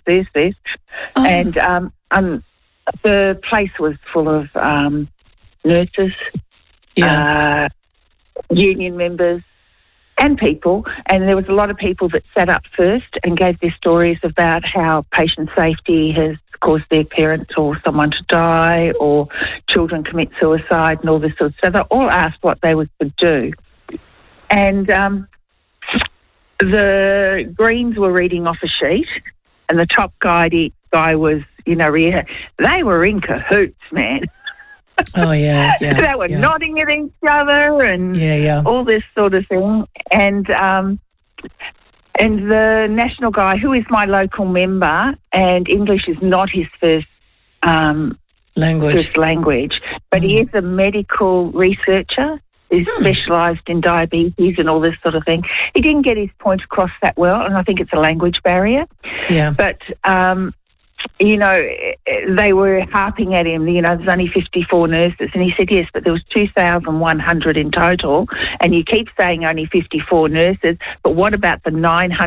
there's this. Oh. And the place was full of nurses, union members and people, and there was a lot of people that sat up first and gave their stories about how patient safety has caused their parents or someone to die or children commit suicide and all this sort of stuff. So they all asked what they would do. And the Greens were reading off a sheet, and the top guy was, they were in cahoots, man. Oh, yeah. They were nodding at each other and all this sort of thing. And the national guy, who is my local member, and English is not his first language, but he is a medical researcher. He's specialised in diabetes and all this sort of thing. He didn't get his point across that well, and I think it's a language barrier. Yeah. But they were harping at him, there's only 54 nurses. And he said, yes, but there was 2,100 in total. And you keep saying only 54 nurses, but what about the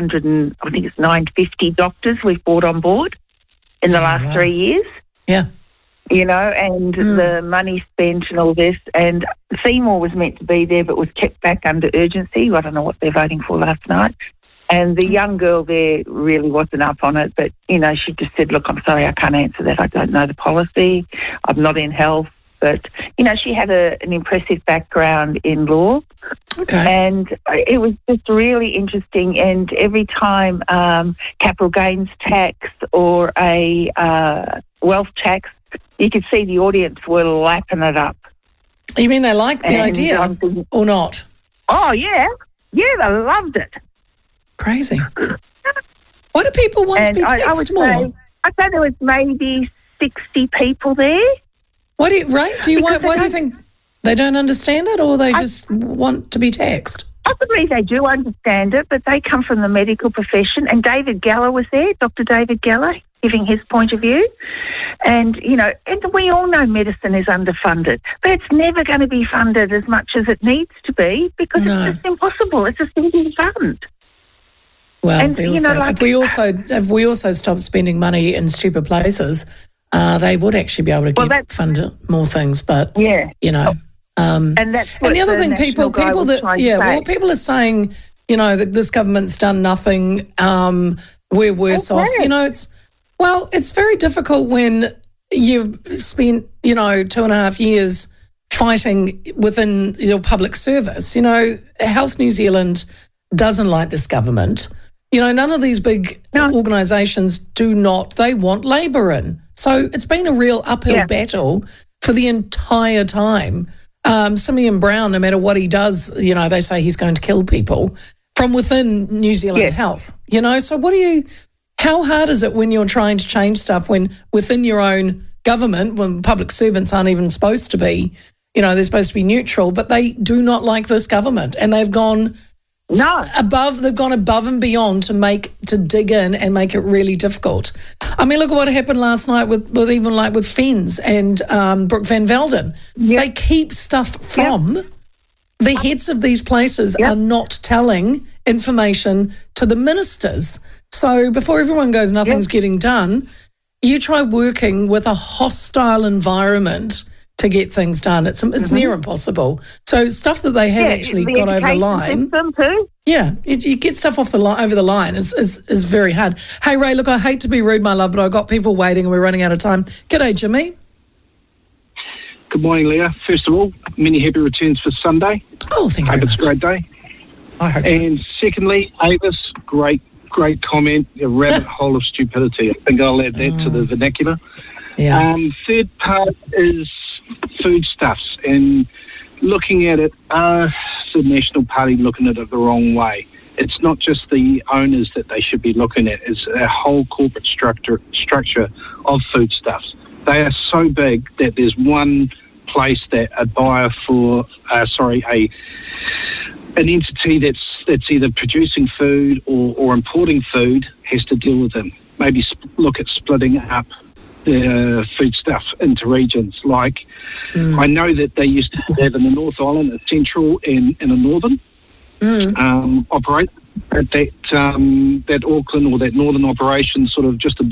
950 doctors we've brought on board in the last 3 years? Yeah. And the money spent and all this. And Seymour was meant to be there, but was kept back under urgency. I don't know what they're voting for last night. And the young girl there really wasn't up on it, but, she just said, look, I'm sorry, I can't answer that. I don't know the policy. I'm not in health. But, she had an impressive background in law. Okay. And it was just really interesting. And every time capital gains tax or a wealth tax, you could see the audience were lapping it up. You mean they liked the idea or not? Oh, yeah. Yeah, they loved it. Crazy. Why do people want to be taxed more? I'd say there was maybe 60 people there. Why do you think they don't understand it, or they just want to be taxed? Possibly they do understand it, but they come from the medical profession. And David Geller was there, Dr. David Geller, giving his point of view. And, and we all know medicine is underfunded, but it's never going to be funded as much as it needs to be because it's just impossible. It's a single fund. Well, and, if we also stop spending money in stupid places, they would actually be able to fund more things. But and that's and the other thing, people are saying, that this government's done nothing. We're worse off. It's very difficult when you've spent 2.5 years fighting within your public service. Health New Zealand doesn't like this government. None of these big organisations they want Labour in. So it's been a real uphill battle for the entire time. Simeon Brown, no matter what he does, they say he's going to kill people from within New Zealand Health. So how hard is it when you're trying to change stuff when within your own government, when public servants aren't even supposed to be, they're supposed to be neutral, but they do not like this government, and they've gone above and beyond to dig in and make it really difficult. I mean, look at what happened last night with FENZ and Brooke Van Velden. Yep. They keep stuff from the heads of these places are not telling information to the ministers. So before everyone goes, nothing's getting done, you try working with a hostile environment to get things done. It's near impossible. So stuff that they have actually got over the line. Too. Yeah, you get stuff over the line is very hard. Hey, Ray, look, I hate to be rude, my love, but I've got people waiting and we're running out of time. G'day, Jimmy. Good morning, Leah. First of all, many happy returns for Sunday. Oh, thank you very much. Hope it's a great day. I hope so. And secondly, Avis, great comment, a rabbit hole of stupidity. I think I'll add that to the vernacular. Yeah. Third part is foodstuffs, and looking at it, the National Party looking at it the wrong way. It's not just the owners that they should be looking at, it's a whole corporate structure of foodstuffs. They are so big that there's one place that a buyer for, an entity that's either producing food or importing food has to deal with them. Maybe look at splitting up the food stuff into regions. Like, I know that they used to have in the North Island, a central and a northern operate. That Auckland or that northern operation sort of just